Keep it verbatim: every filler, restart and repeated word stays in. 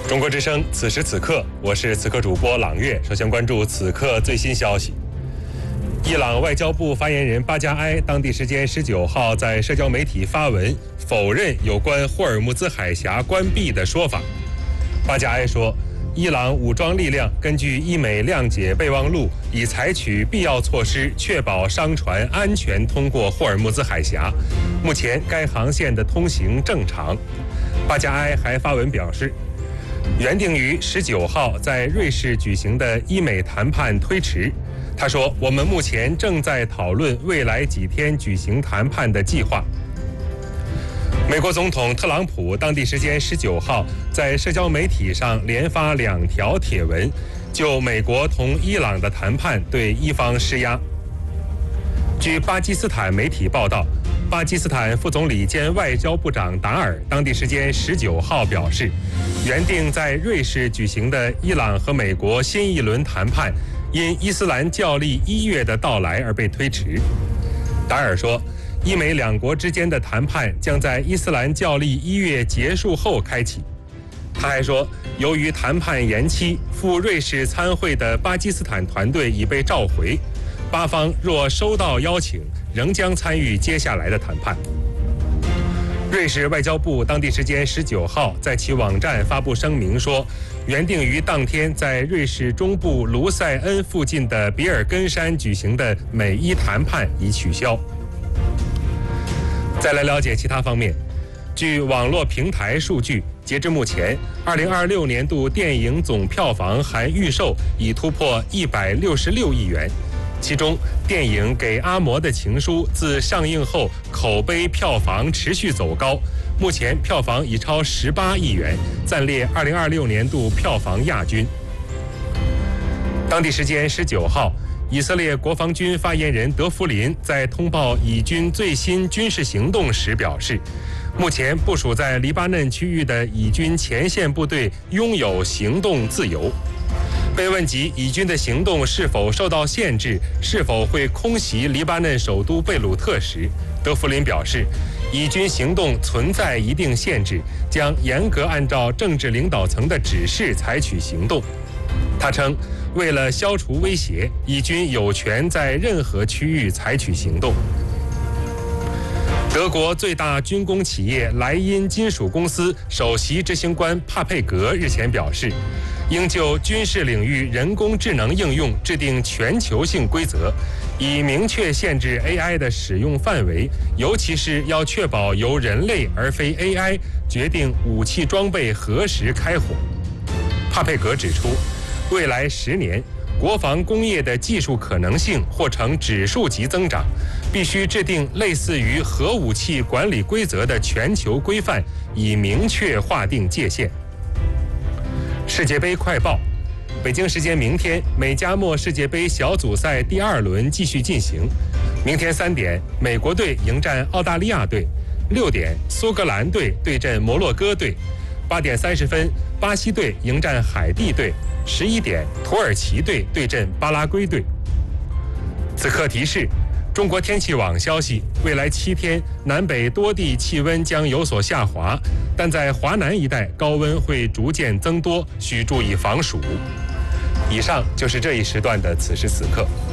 中国之声，此时此刻，我是此刻主播朗月。首先关注此刻最新消息。伊朗外交部发言人巴加埃当地时间十九号在社交媒体发文否认有关霍尔木兹海峡关闭的说法。巴加埃说，伊朗武装力量根据伊美谅解备忘录，已采取必要措施，确保商船安全通过霍尔木兹海峡。目前该航线的通行正常。巴加埃还发文表示，原定于十九号在瑞士举行的伊美谈判推迟。他说，我们目前正在讨论未来几天举行谈判的计划。美国总统特朗普当地时间十九号在社交媒体上连发两条帖文，就美国同伊朗的谈判对伊方施压。据巴基斯坦媒体报道，巴基斯坦副总理兼外交部长达尔当地时间十九号表示，原定在瑞士举行的伊朗和美国新一轮谈判因伊斯兰教历一月的到来而被推迟。达尔说，伊美两国之间的谈判将在伊斯兰教历一月结束后开启。他还说，由于谈判延期，赴瑞士参会的巴基斯坦团队已被召回，巴方若收到邀请，仍将参与接下来的谈判。瑞士外交部当地时间十九号在其网站发布声明说，原定于当天在瑞士中部卢塞恩附近的比尔根山举行的美伊谈判已取消。再来了解其他方面，据网络平台数据，截至目前，二零二六年度电影总票房含预售已突破一百六十六亿元。其中，电影《给阿嬷的情书》自上映后口碑票房持续走高，目前票房已超十八亿元，暂列二零二六年度票房亚军。当地时间十九号，以色列国防军发言人德弗林在通报以军最新军事行动时表示，目前部署在黎巴嫩区域的以军前线部队拥有行动自由。被问及以军的行动是否受到限制，是否会空袭黎巴嫩首都贝鲁特时，德弗林表示，以军行动存在一定限制，将严格按照政治领导层的指示采取行动。他称，为了消除威胁，以军有权在任何区域采取行动。德国最大军工企业莱茵金属公司首席执行官帕佩格日前表示，应就军事领域人工智能应用制定全球性规则，以明确限制 A I 的使用范围，尤其是要确保由人类而非 A I 决定武器装备何时开火。帕佩格指出，未来十年，国防工业的技术可能性或呈指数级增长，必须制定类似于核武器管理规则的全球规范，以明确划定界限。世界杯快报，北京时间明天，美加墨世界杯小组赛第二轮继续进行。明天三点，美国队迎战澳大利亚队；六点，苏格兰队对阵摩洛哥队；八点三十分，巴西队迎战海地队；十一点，土耳其队对阵巴拉圭队。此刻提示。中国天气网消息，未来七天南北多地气温将有所下滑，但在华南一带高温会逐渐增多，需注意防暑。以上就是这一时段的此时此刻。